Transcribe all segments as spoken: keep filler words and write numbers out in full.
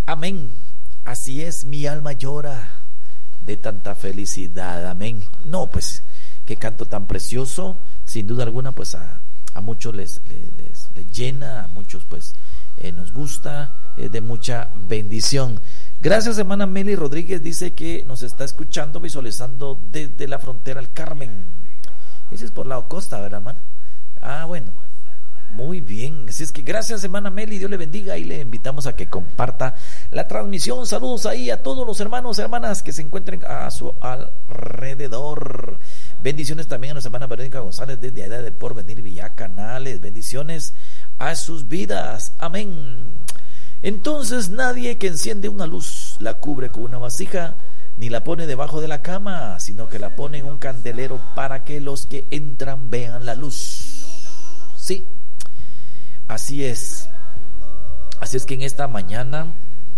Amén. Así es, mi alma llora de tanta felicidad. Amén. No, pues, qué canto tan precioso. Sin duda alguna, pues a, a muchos les, les, les, les llena, a muchos pues eh, nos gusta, es de mucha bendición. Gracias, hermana Meli Rodríguez, dice que nos está escuchando, visualizando desde la frontera al Carmen. Ese es por la costa, ¿verdad, hermana? Ah, bueno. Muy bien, así es que gracias, hermana Meli, Dios le bendiga, y le invitamos a que comparta la transmisión. Saludos ahí a todos los hermanos, hermanas que se encuentren a su alrededor. Bendiciones también a nuestra hermana Verónica González desde allá de Porvenir, Villa Canales. Bendiciones a sus vidas, amén. Entonces nadie que enciende una luz la cubre con una vasija, ni la pone debajo de la cama, sino que la pone en un candelero para que los que entran vean la luz. Sí, así es. Así es que en esta mañana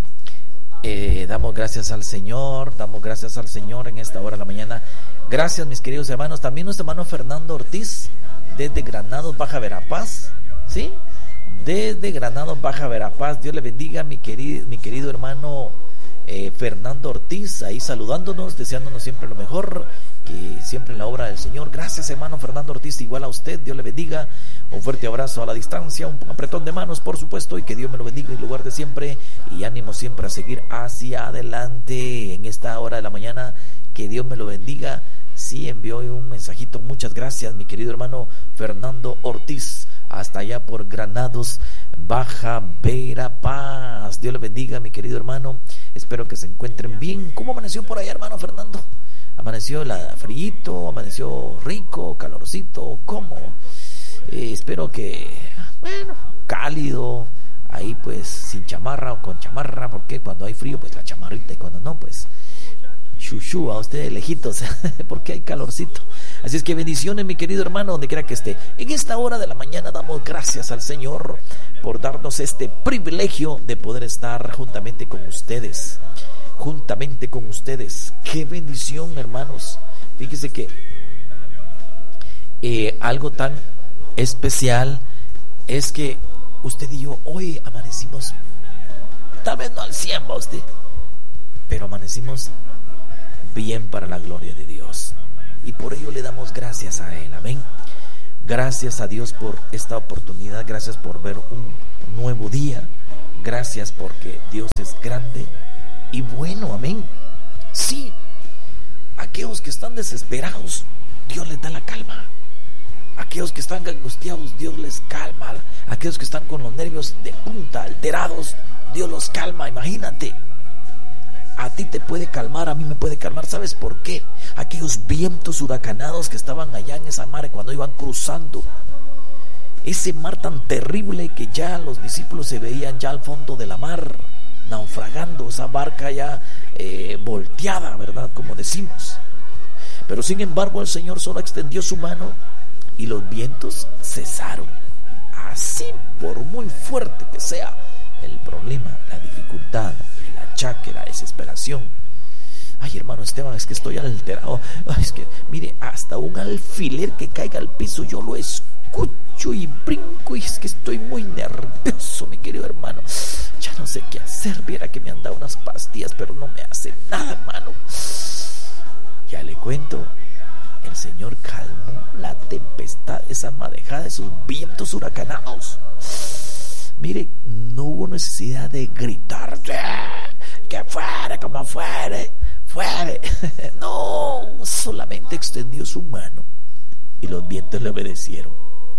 eh, damos gracias al Señor, damos gracias al Señor en esta hora de la mañana. Gracias, mis queridos hermanos. También nuestro hermano Fernando Ortiz desde Granados, Baja Verapaz, ¿sí? Desde Granados, Baja Verapaz. Dios le bendiga, mi querido, mi querido hermano eh, Fernando Ortiz, ahí saludándonos, deseándonos siempre lo mejor, que siempre en la obra del Señor. Gracias, hermano Fernando Ortiz, igual a usted. Dios le bendiga. Un fuerte abrazo a la distancia, un apretón de manos, por supuesto, y que Dios me lo bendiga en lugar de siempre, y ánimo siempre a seguir hacia adelante en esta hora de la mañana. Que Dios me lo bendiga. Sí, envió un mensajito. Muchas gracias, mi querido hermano Fernando Ortiz, hasta allá por Granados, Baja Verapaz. Dios le bendiga, mi querido hermano. Espero que se encuentren bien. ¿Cómo amaneció por allá, hermano Fernando? ¿Amaneció la frío? ¿Amaneció rico? ¿Calorcito? ¿Cómo? Eh, espero que, bueno, cálido. Ahí pues sin chamarra o con chamarra, porque cuando hay frío pues la chamarrita, y cuando no pues chuchu a ustedes lejitos porque hay calorcito. Así es que bendiciones, mi querido hermano, donde quiera que esté. En esta hora de la mañana damos gracias al Señor por darnos este privilegio de poder estar juntamente con ustedes. Juntamente con ustedes. Qué bendición, hermanos. Fíjese que eh, algo tan especial es que usted y yo hoy amanecimos, tal vez no al cien, va usted, pero amanecimos bien para la gloria de Dios, y por ello le damos gracias a Él, amén. Gracias a Dios por esta oportunidad, gracias por ver un nuevo día, gracias porque Dios es grande y bueno, amén. Sí, aquellos que están desesperados, Dios les da la calma. Aquellos que están angustiados, Dios les calma. Aquellos que están con los nervios de punta, alterados, Dios los calma. Imagínate, a ti te puede calmar, a mí me puede calmar. ¿Sabes por qué? Aquellos vientos huracanados que estaban allá en esa mar cuando iban cruzando ese mar tan terrible que ya los discípulos se veían ya al fondo de la mar, naufragando, esa barca ya eh, volteada, ¿verdad? Como decimos. Pero sin embargo el Señor solo extendió su mano y los vientos cesaron. Así, por muy fuerte que sea el problema, la dificultad, el achaque, la desesperación. Ay, hermano Esteban, es que estoy alterado. Ay, es que, mire, hasta un alfiler que caiga al piso yo lo escucho y brinco, y es que estoy muy nervioso, mi querido hermano. Ya no sé qué hacer. Viera que me han dado unas pastillas, pero no me hace nada, hermano. Ya le cuento, el Señor calmó la tempestad, esa marejada, esos vientos huracanados. Mire, no hubo necesidad de gritar que fuere, como fuere, fuere. No, solamente extendió su mano y los vientos le obedecieron.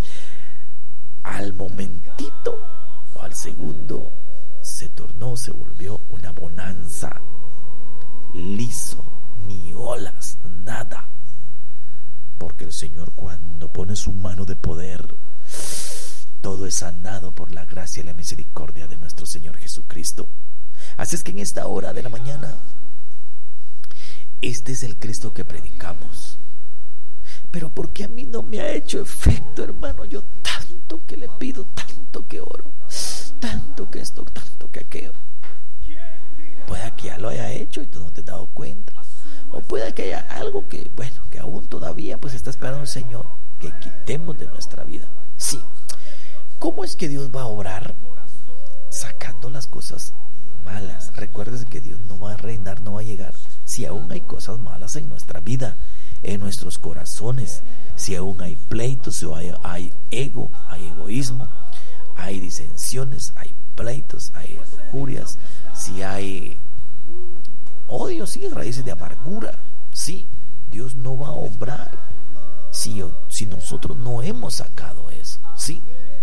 Al momentito o al segundo se tornó, se volvió una bonanza. Liso, ni olas, nada. Porque el Señor, cuando pone su mano de poder, todo es sanado por la gracia y la misericordia de nuestro Señor Jesucristo. Así es que en esta hora de la mañana, este es el Cristo que predicamos. Pero ¿por qué a mí no me ha hecho efecto, hermano? Yo tanto que le pido, tanto que oro, tanto que esto, tanto que aquello. Pueda que ya lo haya hecho y tú no te has dado cuenta. O puede que haya algo que, bueno, que aún todavía pues está esperando el Señor que quitemos de nuestra vida. Sí. ¿Cómo es que Dios va a obrar? Sacando las cosas malas. Recuérdese que Dios no va a reinar, no va a llegar si aún hay cosas malas en nuestra vida, en nuestros corazones, si aún hay pleitos, si hay, hay ego, hay egoísmo, hay disensiones, hay pleitos, hay lujurias, si hay odio, sí, raíces de amargura, sí, Dios no va a obrar si, si nosotros no hemos sacado eso, sí,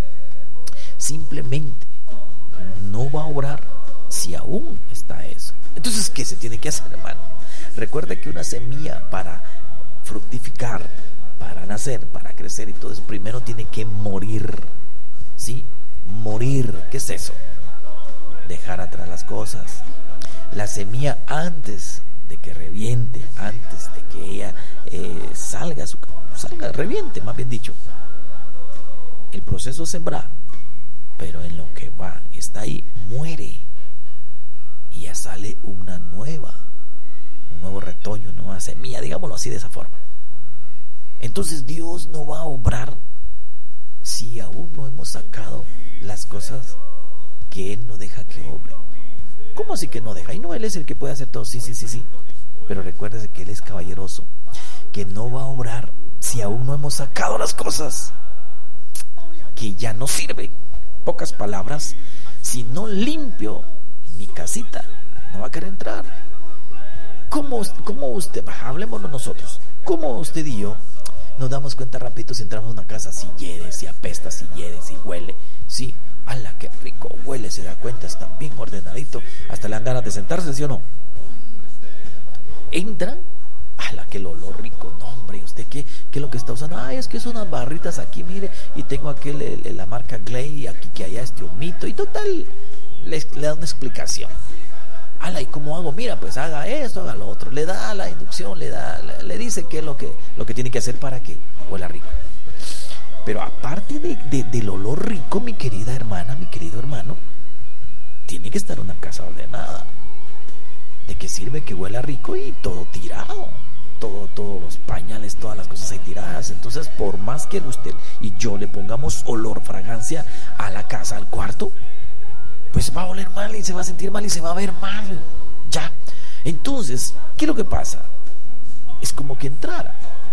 simplemente no va a obrar si aún está eso. Entonces, ¿qué se tiene que hacer, hermano? Recuerda que una semilla para fructificar, para nacer, para crecer y todo eso, primero tiene que morir, ¿sí? Morir, ¿qué es eso? Dejar atrás las cosas. La semilla, antes de que reviente, antes de que ella eh, salga, su, salga, reviente, más bien dicho, el proceso es sembrar, pero en lo que va, está ahí, muere, y ya sale una nueva, un nuevo retoño, una nueva semilla, digámoslo así, de esa forma. Entonces Dios no va a obrar si aún no hemos sacado las cosas que Él no deja que obre. ¿Cómo así que no deja? Y no, Él es el que puede hacer todo, sí, sí, sí, sí. Pero recuérdese que Él es caballeroso, que no va a obrar si aún no hemos sacado las cosas que ya no sirven. Pocas palabras, si no limpio mi casita, no va a querer entrar. ¿Cómo, cómo usted, hablemoslo nosotros, cómo usted y yo nos damos cuenta rapidito si entramos a una casa, si hiede, si apesta, si hiede, si huele? Sí, ala, qué rico huele, se da cuenta, está bien ordenadito, hasta le dan ganas de sentarse, ¿sí o no? Entran, ala, que el olor rico, no hombre, ¿usted qué, qué es lo que está usando? Ah, es que son unas barritas aquí, mire, y tengo aquel, el, el, la marca Glade, y aquí que allá este humito, y total, le, le da una explicación. Ala, ¿y cómo hago? Mira, pues haga esto, haga lo otro, le da la inducción, le da, le, le dice qué es lo que, lo que tiene que hacer para que huela rico. Pero aparte de, de, del olor rico, mi querida hermana, mi querido hermano, tiene que estar una casa ordenada. ¿De qué sirve que huela rico y todo tirado? Todo, todos los pañales, todas las cosas ahí tiradas. Entonces, por más que usted y yo le pongamos olor, fragancia a la casa, al cuarto, pues va a oler mal y se va a sentir mal y se va a ver mal. Ya. Entonces, ¿qué es lo que pasa? Es como que entrara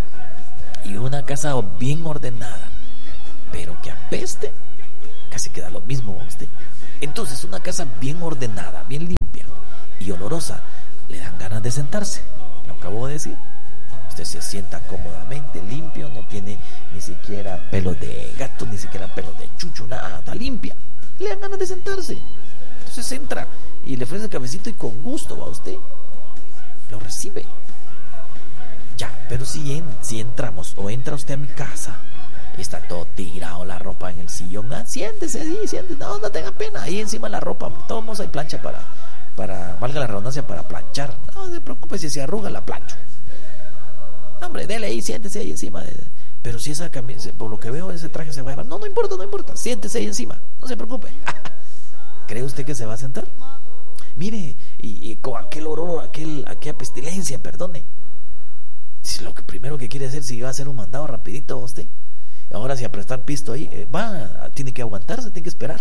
y una casa bien ordenada, pero que apeste, casi queda lo mismo a usted. Entonces, una casa bien ordenada, bien limpia y olorosa, le dan ganas de sentarse. Lo acabo de decir. Usted se sienta cómodamente, limpio, no tiene ni siquiera pelo de gato, ni siquiera pelo de chucho, nada, está limpia. Le dan ganas de sentarse. Entonces entra y le ofrece el cafecito y con gusto va usted, lo recibe. Ya, pero si, en, si entramos o entra usted a mi casa, está todo tirado, la ropa en el sillón, ah, siéntese ahí, siéntese, no, no tenga pena, ahí encima la ropa, todos hay plancha para, para, valga la redundancia, para planchar. No se preocupe, si se arruga la plancho. No, hombre, dele ahí, siéntese ahí encima de... Pero si esa camisa, por lo que veo, ese traje se va a llevar. No, no importa, no importa. Siéntese ahí encima. No se preocupe. ¿Cree usted que se va a sentar? Mire, y, y con aquel olor, aquel, aquella pestilencia, perdone. Si lo que primero que quiere hacer, si va a hacer un mandado rapidito a usted. Ahora si a prestar pisto ahí, eh, va, tiene que aguantarse, tiene que esperar.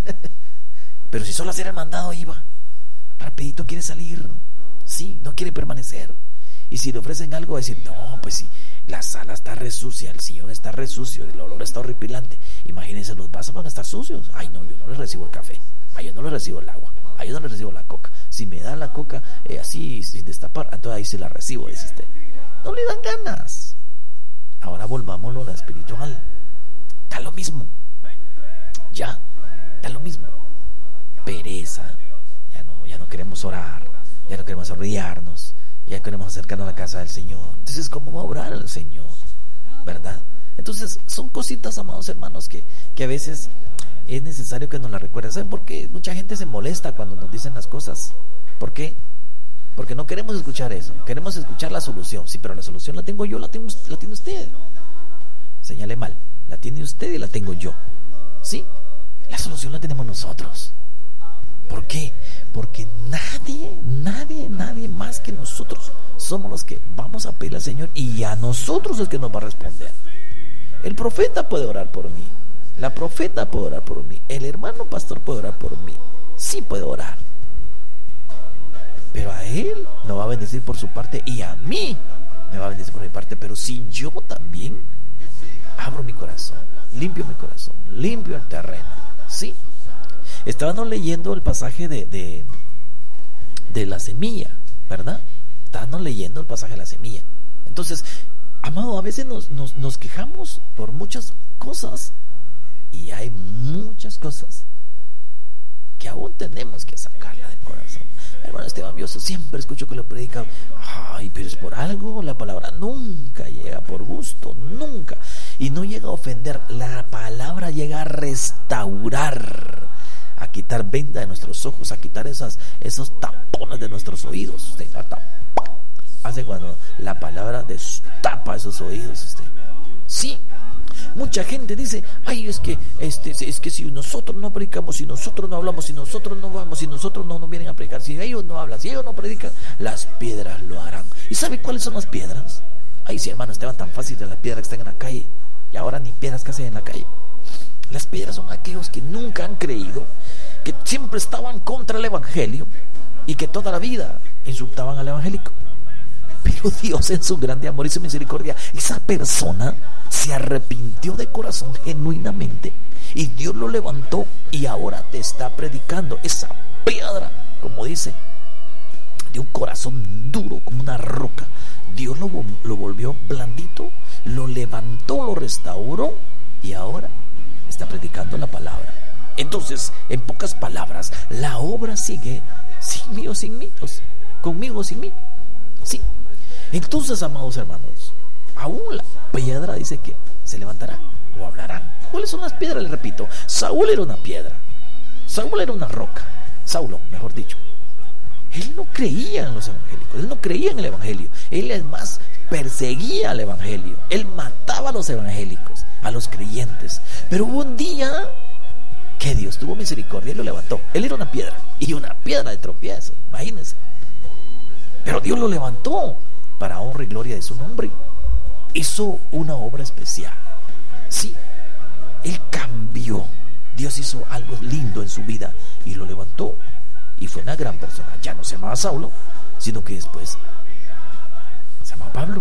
Pero si solo hacer el mandado ahí va, rapidito quiere salir. Sí, no quiere permanecer. Y si le ofrecen algo, va a decir, no, pues sí, la sala está re sucia, el sillón está re sucio, el olor está horripilante. Imagínense, los vasos van a estar sucios. Ay, no, yo no les recibo el café. Ay, yo no les recibo el agua. Ay, yo no les recibo la coca. Si me dan la coca eh, así, sin destapar, entonces ahí sí la recibo, dice usted. No le dan ganas. Ahora volvámoslo a la espiritual. Da lo mismo. Ya, da lo mismo. Pereza. Ya no, ya no queremos orar. Ya no queremos arrodillarnos. Ya queremos acercarnos a la casa del Señor. Entonces, ¿cómo va a orar el Señor? ¿Verdad? Entonces, son cositas, amados hermanos, que, que a veces es necesario que nos las recuerden. ¿Saben por qué? Mucha gente se molesta cuando nos dicen las cosas. ¿Por qué? Porque no queremos escuchar eso. Queremos escuchar la solución. Sí, pero la solución la tengo yo, la, tengo, la tiene usted. Señale mal. La tiene usted y la tengo yo. ¿Sí? La solución la tenemos nosotros. ¿Por qué? Porque nadie, nadie, nadie más que nosotros somos los que vamos a pedirle al Señor, y a nosotros es que nos va a responder. El profeta puede orar por mí, la profeta puede orar por mí, el hermano pastor puede orar por mí, sí puede orar, pero a él lo va a bendecir por su parte y a mí me va a bendecir por mi parte. Pero si yo también abro mi corazón, limpio mi corazón, limpio el terreno, ¿sí? Estábamos leyendo el pasaje de, de, de la semilla, ¿verdad? Estábamos leyendo el pasaje de la semilla. Entonces, amado, a veces nos, nos, nos quejamos por muchas cosas y hay muchas cosas que aún tenemos que sacarla del corazón. Hermano Esteban Bioso, siempre escucho que lo predica. Ay, pero es por algo. La palabra nunca llega por gusto, nunca. Y no llega a ofender. La palabra llega a restaurar, a quitar venda de nuestros ojos, a quitar esas, esos tapones de nuestros oídos. Usted hace cuando la palabra destapa esos oídos. Usted, sí. Mucha gente dice, ay, es que este, es que si nosotros no predicamos, si nosotros no hablamos, si nosotros no vamos, si nosotros no nos vienen a predicar, si ellos no hablan, si ellos no predican, las piedras lo harán. ¿Y sabe cuáles son las piedras? Ay, sí, hermano, estaban tan fáciles de las piedras que están en la calle, y ahora ni piedras casi hay en la calle. Las piedras son aquellos que nunca han creído, que siempre estaban contra el evangelio y que toda la vida insultaban al evangélico. Pero Dios, en su grande amor y su misericordia, esa persona se arrepintió de corazón genuinamente y Dios lo levantó y ahora te está predicando. Esa piedra, como dice, de un corazón duro como una roca, Dios lo, lo volvió blandito, lo levantó, lo restauró y ahora está predicando la palabra. Entonces, en pocas palabras, la obra sigue sin mí o sin mí, o conmigo o sin mí. Sí. Entonces, amados hermanos, aún la piedra dice que se levantará o hablarán. ¿Cuáles son las piedras? Les repito, Saúl era una piedra, Saúl era una roca, Saulo, mejor dicho. Él no creía en los evangélicos, él no creía en el evangelio, él además perseguía al evangelio, él mataba a los evangélicos, a los creyentes. Pero hubo un día que Dios tuvo misericordia y lo levantó. Él era una piedra, y una piedra de tropiezo, imagínense. Pero Dios lo levantó para honra y gloria de su nombre. Hizo una obra especial. Sí, él cambió. Dios hizo algo lindo en su vida y lo levantó. Y fue una gran persona. Ya no se llamaba Saulo, sino que después se llamaba Pablo.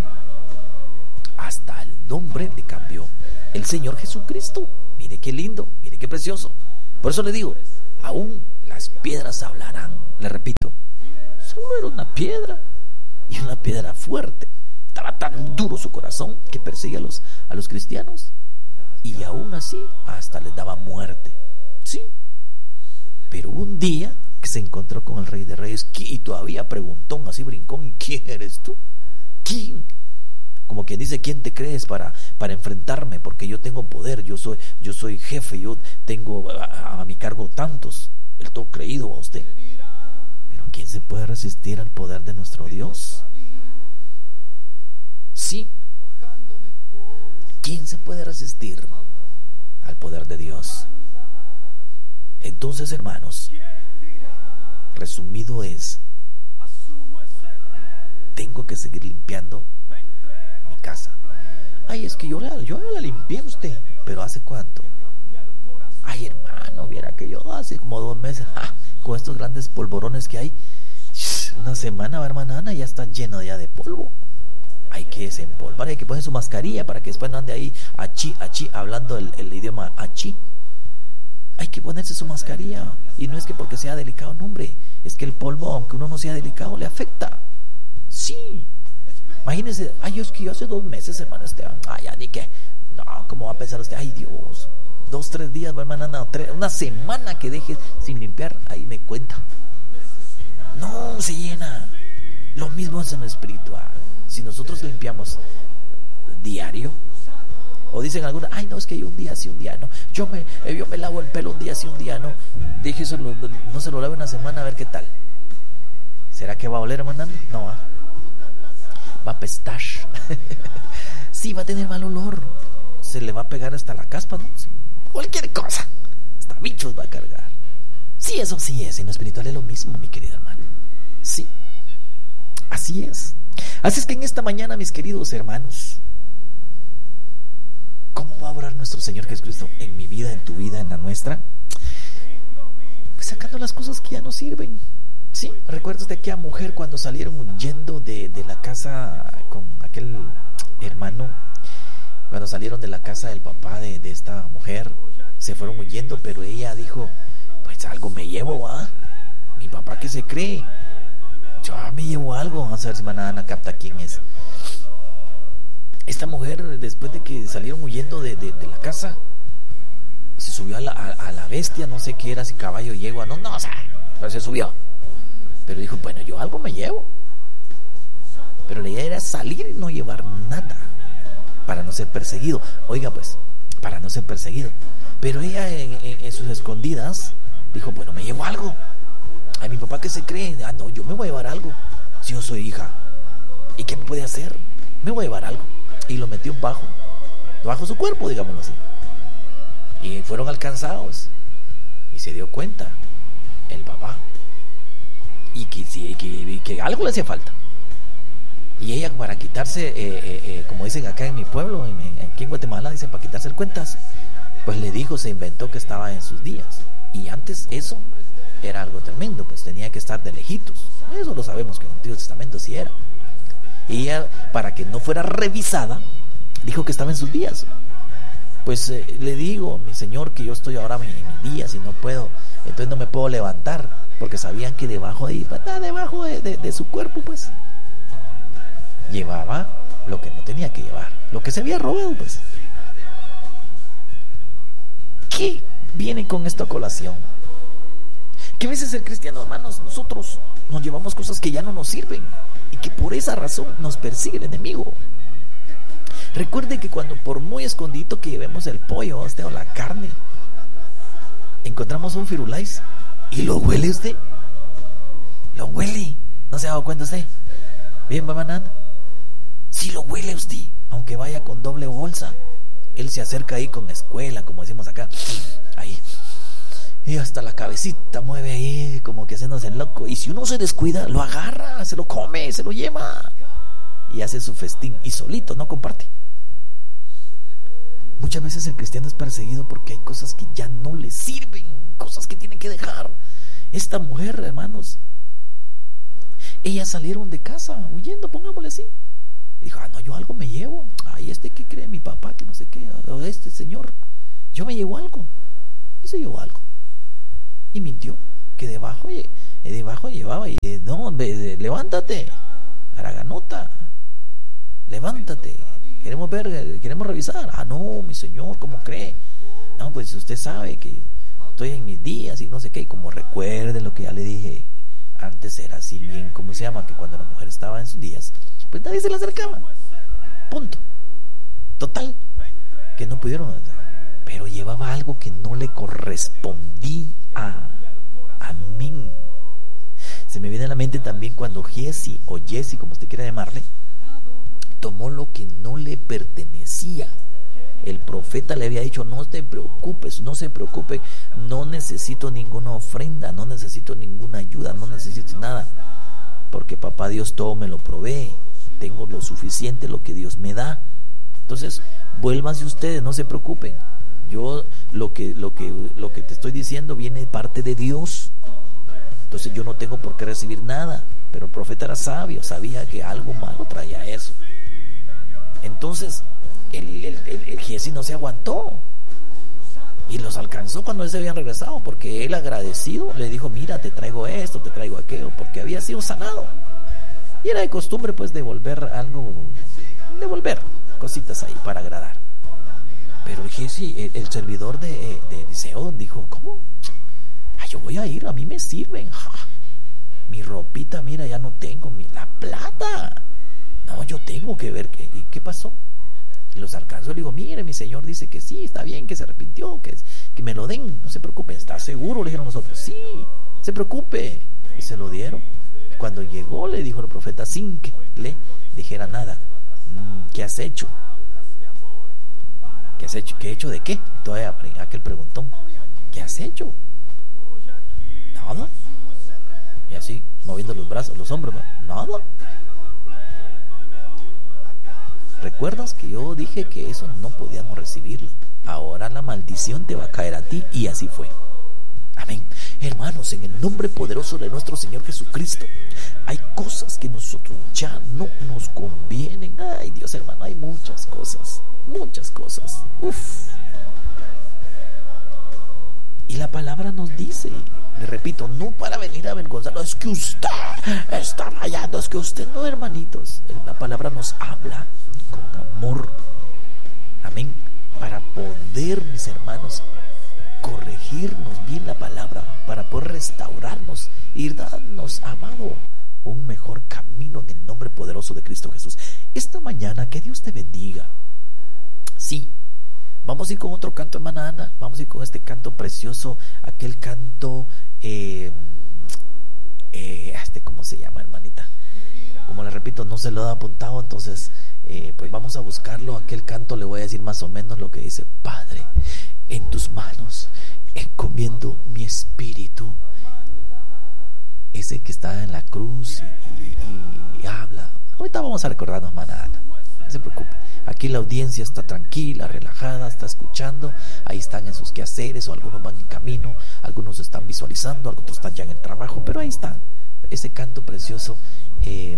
Hasta el nombre le cambió el Señor Jesucristo. Mire qué lindo, mire qué precioso. Por eso le digo, aún las piedras hablarán. Le repito, Saulo era una piedra, y una piedra fuerte. Estaba tan duro su corazón que perseguía a los, a los cristianos, y aún así hasta les daba muerte. Sí, pero un día que se encontró con el Rey de Reyes y todavía preguntó así brincón, ¿y quién eres tú? ¿Quién? Como quien dice, ¿quién te crees para, para enfrentarme? Porque yo tengo poder, yo soy, yo soy jefe, yo tengo a, a, a mi cargo tantos. El todo creído a usted. Pero ¿quién se puede resistir al poder de nuestro Dios? Sí. ¿Quién se puede resistir al poder de Dios? Entonces, hermanos, resumido es, tengo que seguir limpiando mi casa. Ay, es que yo la, yo la limpié usted, pero ¿hace cuánto? Ay, hermano, viera que yo hace como dos meses, ¡ja! Con estos grandes polvorones que hay, una semana, hermana Ana, ya está lleno ya de polvo. Hay que desempolvar, hay que poner su mascarilla para que después no ande ahí achí, achí, hablando el, el idioma achí. Hay que ponerse su mascarilla. Y no es que porque sea delicado, no, hombre, es que el polvo, aunque uno no sea delicado, le afecta. Sí. Imagínense, ay, es que yo hace dos meses, hermano Esteban, ay, ya ni que, no, ¿cómo va a pensar usted? Ay, Dios, dos, tres días, hermana, no, tres, una semana que deje sin limpiar, ahí me cuenta. No, se llena. Lo mismo es en lo espiritual. Si nosotros limpiamos diario, o dicen algunos, ay, no, es que yo un día sí, un día no. Yo me, yo me lavo el pelo un día sí, un día no. Déjeselo, no se lo lave una semana a ver qué tal. ¿Será que va a oler, hermano? No, ¿eh? Va a apestar. Sí, va a tener mal olor. Se le va a pegar hasta la caspa, ¿no? Cualquier cosa. Hasta bichos va a cargar. Sí, eso sí es. En lo espiritual es lo mismo, mi querido hermano. Sí, así es. Así es que en esta mañana, mis queridos hermanos, ¿cómo va a obrar nuestro Señor Jesucristo en mi vida, en tu vida, en la nuestra? Pues sacando las cosas que ya no sirven. Sí. Sí, recuerdas de aquella mujer cuando salieron huyendo de, de la casa con aquel hermano, cuando salieron de la casa del papá de, de esta mujer, se fueron huyendo, pero ella dijo, pues algo me llevo, ¿va? Mi papá, ¿qué se cree? Yo me llevo algo. Vamos a ver si hermana Ana capta quién es. Esta mujer, después de que salieron huyendo de, de, de la casa, se subió a la, a, a la bestia, no sé qué era, si caballo, yegua, no, no, o sea, pero se subió. Pero dijo, bueno, yo algo me llevo. Pero la idea era salir y no llevar nada, para no ser perseguido. Oiga, pues, para no ser perseguido. Pero ella en, en, en sus escondidas dijo, bueno, me llevo algo. Ay, mi papá, ¿qué se cree? Ah, no, yo me voy a llevar algo, si yo soy hija. ¿Y qué me puede hacer? Me voy a llevar algo. Y lo metió bajo, bajo su cuerpo, digámoslo así. Y fueron alcanzados. Y se dio cuenta el papá. Y que, que, que, que algo le hacía falta. Y ella, para quitarse, eh, eh, eh, como dicen acá en mi pueblo, en, en, aquí en Guatemala, dicen para quitarse el cuentas, pues le dijo, se inventó que estaba en sus días. Y antes eso era algo tremendo, pues tenía que estar de lejitos. Eso lo sabemos que en el Antiguo Testamento sí era. Y ella, para que no fuera revisada, dijo que estaba en sus días. Pues eh, le digo, mi señor, que yo estoy ahora en mis días y no puedo, entonces no me puedo levantar, porque sabían que debajo de ahí, debajo de, de, de su cuerpo, pues llevaba lo que no tenía que llevar, lo que se había robado, pues. ¿Qué viene con esta colación? Que a veces el cristiano, hermanos, nosotros nos llevamos cosas que ya no nos sirven y que por esa razón nos persigue el enemigo. Recuerde que cuando por muy escondido que llevemos el pollo usted, o la carne, encontramos un firulais y lo huele usted, lo huele, ¿no se ha dado cuenta usted? Bien, va manando. Si lo huele usted, aunque vaya con doble bolsa, él se acerca ahí con escuela, como decimos acá, ahí, y hasta la cabecita mueve ahí, como que haciéndose el loco. Y si uno se descuida, lo agarra, se lo come, se lo lleva y hace su festín, y solito, no comparte. Muchas veces el cristiano es perseguido porque hay cosas que ya no le sirven, cosas que tienen que dejar. Esta mujer, hermanos, ellas salieron de casa huyendo, pongámosle así. Y dijo, ah, no, yo algo me llevo. Ay, este que cree mi papá, que no sé qué, o este señor, yo me llevo algo. Y se llevó algo. Y mintió, que debajo, debajo llevaba, y no, levántate, haraganota, levántate, queremos ver, queremos revisar. Ah, no, mi señor, ¿cómo cree? No, pues usted sabe que estoy en mis días y no sé qué. Y como recuerde lo que ya le dije antes, era así bien, ¿cómo se llama? Que cuando la mujer estaba en sus días, pues nadie se le acercaba, punto. Total, que no pudieron, pero llevaba algo que no le correspondía. Amén. Se me viene a la mente también cuando Giesi, o Jesse, como usted quiera llamarle, tomó lo que no le pertenecía. El profeta le había dicho, no te preocupes, no se preocupe, no necesito ninguna ofrenda, no necesito ninguna ayuda, no necesito nada, porque papá Dios todo me lo provee, tengo lo suficiente, lo que Dios me da. Entonces, vuélvanse ustedes, no se preocupen. Yo lo que, lo que, lo que te estoy diciendo viene de parte de Dios. Entonces yo no tengo por qué recibir nada. Pero el profeta era sabio, sabía que algo malo traía eso. Entonces el, el, el, el Giesi no se aguantó y los alcanzó cuando se habían regresado, porque él, agradecido, le dijo, mira, te traigo esto, te traigo aquello, porque había sido sanado. Y era de costumbre pues devolver algo, devolver cositas ahí para agradar. Pero el Giesi, el, el servidor de, de Eliseo, dijo, ¿cómo? Ah, yo voy a ir, a mí me sirven. Ja, mi ropita, mira, ya no tengo, mi, la plata. No, yo tengo que ver qué. ¿Y qué pasó? Y los alcanzó, le digo, mire, mi señor dice que sí, está bien, que se arrepintió, que, que me lo den, no se preocupe. ¿Está seguro? Le dijeron nosotros, sí, se preocupe. Y se lo dieron. Cuando llegó, le dijo el profeta, sin que le dijera nada, ¿qué has hecho? ¿Qué has hecho? ¿Qué he hecho de qué? Todavía aquel preguntó, ¿qué has hecho? Nada. Y así, moviendo los brazos, los hombros, ¿no? Nada. ¿Recuerdas que yo dije que eso no podíamos recibirlo? Ahora la maldición te va a caer a ti, y así fue. Amén. Hermanos, en el nombre poderoso de nuestro Señor Jesucristo, hay cosas que nosotros ya no nos convienen. Ay, Dios, hermano, hay muchas cosas, muchas cosas. Uf. Y la palabra nos dice, le repito, no para venir a avergonzarlo, es que usted está fallando, es que usted no, hermanitos. La palabra nos habla con amor. Amén. Para poder, mis hermanos, corregirnos bien la palabra, para poder restaurarnos y darnos, amado, un mejor camino en el nombre poderoso de Cristo Jesús. Esta mañana, que Dios te bendiga. Sí, vamos a ir con otro canto, hermana Ana. Vamos a ir con este canto precioso, aquel canto, eh, eh, este, ¿cómo se llama, hermanita? Como le repito, no se lo he apuntado, entonces, eh, pues vamos a buscarlo. Aquel canto le voy a decir más o menos lo que dice: Padre, en tus manos encomiendo mi espíritu. Ese que está en la cruz y, y, y habla. Ahorita vamos a recordarnos, hermana Ana. No se preocupe. Aquí la audiencia está tranquila, relajada, está escuchando. Ahí están en sus quehaceres, o algunos van en camino, algunos están visualizando, otros están ya en el trabajo, pero ahí están. Ese canto precioso, eh,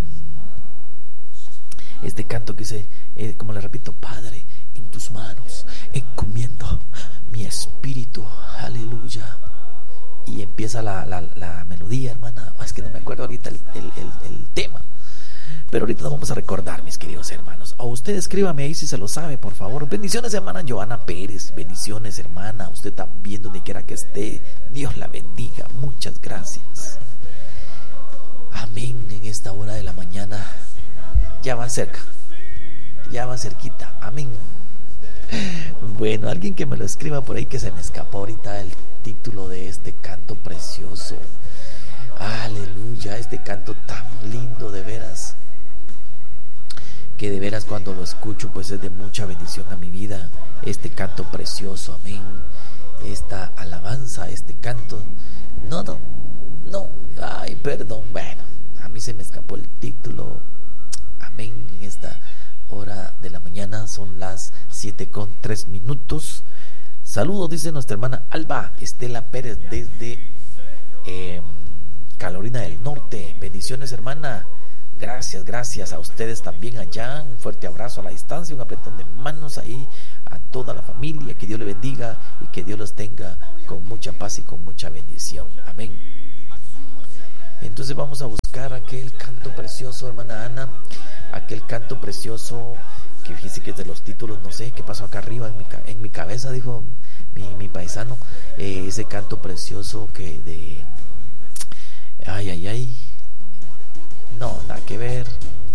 este canto que dice, eh, como le repito: Padre, en tus manos encomiendo mi espíritu. Aleluya. Y empieza la, la, la melodía, hermana. Es que no me acuerdo ahorita el, el, el, el tema, pero ahorita lo vamos a recordar, mis queridos hermanos. O usted escríbame ahí si se lo sabe, por favor. Bendiciones, hermana Joana Pérez. Bendiciones, hermana. Usted también, donde quiera que esté. Dios la bendiga. Muchas gracias. Amén. En esta hora de la mañana, ya va cerca, ya va cerquita. Amén. Bueno, alguien que me lo escriba por ahí, que se me escapó ahorita el título de este canto precioso. Aleluya, este canto tan lindo, de veras, que de veras cuando lo escucho pues es de mucha bendición a mi vida. Este canto precioso, amén. Esta alabanza, este canto. No, no, no, ay, perdón. Bueno, a mí se me escapó el título. Amén. En esta hora de la mañana son las siete con tres minutos. Saludos, dice nuestra hermana Alba Estela Pérez desde eh, Carolina del Norte. Bendiciones, hermana. Gracias, gracias a ustedes también allá. Un fuerte abrazo a la distancia, un apretón de manos ahí a toda la familia. Que Dios le bendiga y que Dios los tenga con mucha paz y con mucha bendición. Amén. Entonces vamos a buscar aquel canto precioso, hermana Ana. Aquel canto precioso que fíjese que es de los títulos, no sé qué pasó acá arriba en mi, en mi cabeza, dijo mi, mi paisano. Eh, ese canto precioso que de... Ay, ay, ay. No, nada que ver.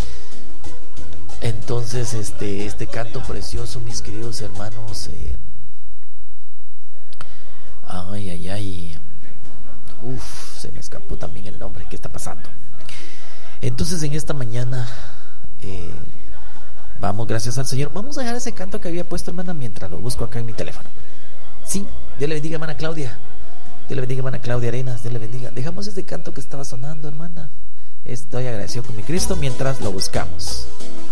Entonces, este, este canto precioso, mis queridos hermanos. Eh, ay, ay, ay. Uf, se me escapó también el nombre. ¿Qué está pasando? Entonces, en esta mañana, eh, vamos, gracias al Señor. Vamos a dejar ese canto que había puesto, hermana, mientras lo busco acá en mi teléfono. Sí, Dios le bendiga, hermana Claudia. Dios le bendiga, hermana Claudia Arenas. Dios le bendiga. Dejamos este canto que estaba sonando, hermana. Estoy agradecido con mi Cristo mientras lo buscamos.